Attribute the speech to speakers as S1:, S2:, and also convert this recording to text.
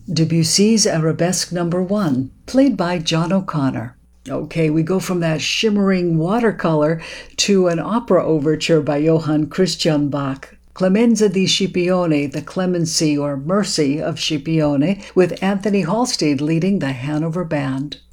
S1: Debussy's Arabesque No. 1, played by John O'Connor. Okay, we go from that shimmering watercolor to an opera overture by Johann Christian Bach. Clemenza di Scipione, the Clemency or Mercy of Scipione, with Anthony Halstead leading the Hanover Band.